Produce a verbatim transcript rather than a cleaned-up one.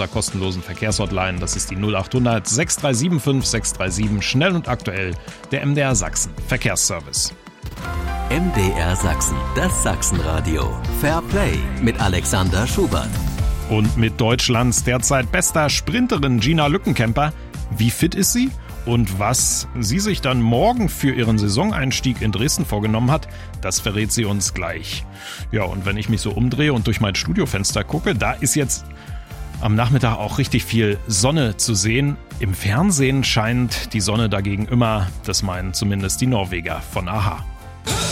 unserer kostenlosen Verkehrshotline. Das ist die null acht hundert sechs drei sieben fünf sechs drei sieben. Schnell und aktuell, der M D R Sachsen Verkehrsservice. M D R Sachsen, das Sachsenradio. Fair Play mit Alexander Schubert. Und mit Deutschlands derzeit bester Sprinterin Gina Lückenkämper. Wie fit ist sie? Und was sie sich dann morgen für ihren Saisoneinstieg in Dresden vorgenommen hat, das verrät sie uns gleich. Ja, und wenn ich mich so umdrehe und durch mein Studiofenster gucke, da ist jetzt am Nachmittag auch richtig viel Sonne zu sehen. Im Fernsehen scheint die Sonne dagegen immer, das meinen zumindest die Norweger von a-ha.